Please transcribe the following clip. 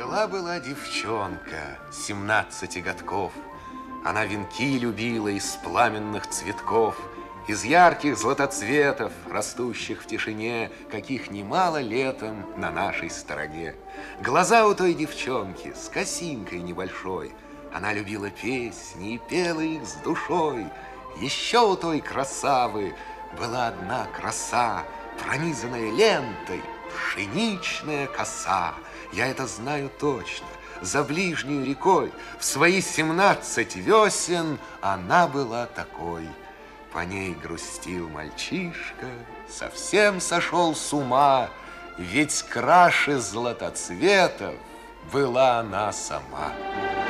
Жила-была девчонка 17 годков. Она венки любила из пламенных цветков, из ярких златоцветов, растущих в тишине, каких немало летом на нашей стороне. Глаза у той девчонки с косинкой небольшой. Она любила песни и пела их с душой. Еще у той красавы была одна краса, пронизанная лентой, пшеничная коса. Я это знаю точно. За ближней рекой в свои 17 весен она была такой. По ней грустил мальчишка, совсем сошел с ума, ведь краше златоцветов была она сама.